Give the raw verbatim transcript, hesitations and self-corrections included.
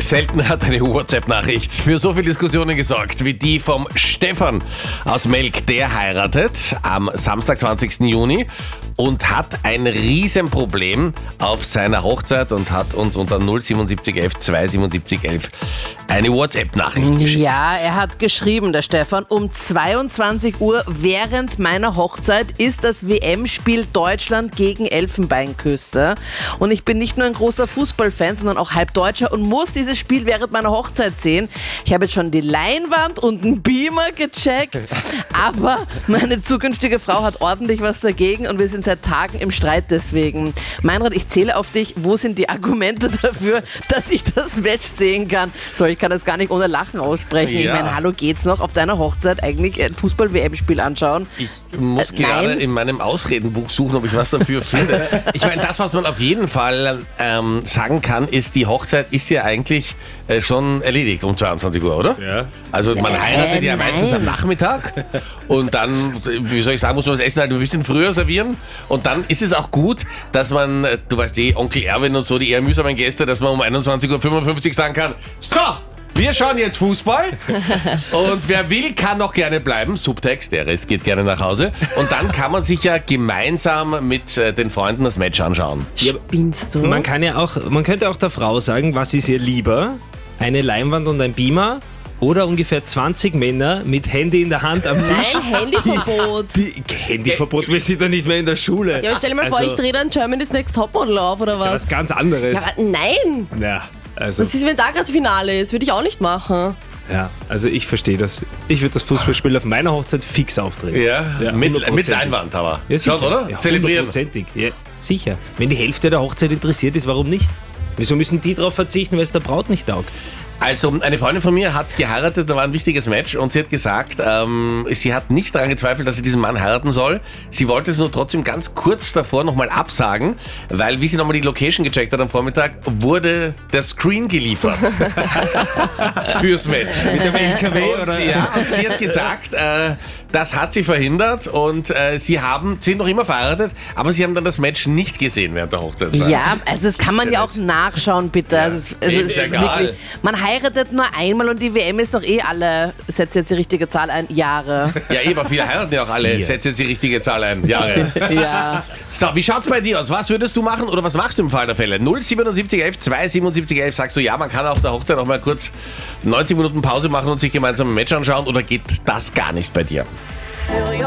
Selten hat eine WhatsApp-Nachricht für so viele Diskussionen gesorgt wie die vom Stefan aus Melk. Der heiratet am Samstag, zwanzigsten Juni und hat ein Riesenproblem auf seiner Hochzeit und hat uns unter null siebenundsiebzig elf zweihundertsiebenundsiebzig elf eine WhatsApp-Nachricht geschickt. Ja, er hat geschrieben, der Stefan, um zweiundzwanzig Uhr während meiner Hochzeit ist das W M-Spiel Deutschland gegen Elfenbeinküste. Und ich bin nicht nur ein großer Fußballfan, sondern auch halb Deutscher und muss dieses Spiel während meiner Hochzeit sehen. Ich habe jetzt schon die Leinwand und einen Beamer gecheckt, aber meine zukünftige Frau hat ordentlich was dagegen und wir sind seit Tagen im Streit deswegen. Meinrad, ich zähle auf dich. Wo sind die Argumente dafür, dass ich das Match sehen kann? So, ich kann das gar nicht ohne Lachen aussprechen. Ja. Ich meine, hallo, geht's noch auf deiner Hochzeit eigentlich ein Fußball-W M-Spiel anschauen? Ich muss Äh, gerade nein. in meinem Ausredenbuch suchen, ob ich was dafür finde. Ich meine, das, was man auf jeden Fall ähm, sagen kann, ist, die Hochzeit ist ja eigentlich äh, schon erledigt um zweiundzwanzig Uhr, oder? Ja. Also man Äh, heiratet ja nein. meistens am Nachmittag und dann, wie soll ich sagen, muss man das Essen halt ein bisschen früher servieren und dann ist es auch gut, dass man, äh, du weißt eh, Onkel Erwin und so, die eher mühsamen Gäste, dass man um einundzwanzig Uhr fünfundfünfzig sagen kann, so! Wir schauen jetzt Fußball und wer will, kann noch gerne bleiben. Subtext, der Rest geht gerne nach Hause. Und dann kann man sich ja gemeinsam mit äh, den Freunden das Match anschauen. Spinnst du? Man kann ja auch, man könnte auch der Frau sagen, was ist ihr lieber? Eine Leinwand und ein Beamer oder ungefähr zwanzig Männer mit Handy in der Hand am Tisch? Nein, Handyverbot. Die, Handyverbot, wir sind doch nicht mehr in der Schule. Ja, aber stell dir mal vor, ich Also, drehe dann Germany's Next Topmodel auf, oder das ist ja was? was ganz anderes. Ja, aber nein! Ja, also, Was ist, wenn da gerade Finale ist? Würde ich auch nicht machen. ja, also ich verstehe das. Ich würde das Fußballspiel auf meiner Hochzeit fix aufdrehen. Ja, mit, mit hundertprozentig. Leinwand aber. Ja, sicher. Schon, oder? Ja, Zelebrieren. hundertprozentig. Ja, sicher. Wenn die Hälfte der Hochzeit interessiert ist, warum nicht? Wieso müssen die darauf verzichten, weil es der Braut nicht taugt? Also eine Freundin von mir hat geheiratet, da war ein wichtiges Match und sie hat gesagt, ähm, sie hat nicht daran gezweifelt, dass sie diesen Mann heiraten soll. Sie wollte es nur trotzdem ganz kurz davor nochmal absagen, weil wie sie nochmal die Location gecheckt hat am Vormittag, wurde der Screen geliefert fürs Match. Mit dem L K W oder? Ja, und sie hat gesagt, äh, das hat sie verhindert und äh, sie haben, sind noch immer verheiratet, aber sie haben dann das Match nicht gesehen während der Hochzeitsfeier. Ja, also das kann man ja auch nachschauen, bitte. Also es, also Eben, es ist egal. man heiratet nur einmal und die W M ist doch eh alle, setzt jetzt die richtige Zahl ein, Jahre. Ja, eben, aber viele heiraten ja auch alle. Vier. Setz jetzt die richtige Zahl ein. Jahre. Ja. So, wie schaut's bei dir aus? Was würdest du machen oder was machst du im Fall der Fälle? null siebenundsiebzig elf zweihundertsiebenundsiebzig elf sagst du, ja, man kann auf der Hochzeit auch mal kurz neunzig Minuten Pause machen und sich gemeinsam ein Match anschauen oder geht das gar nicht bei dir?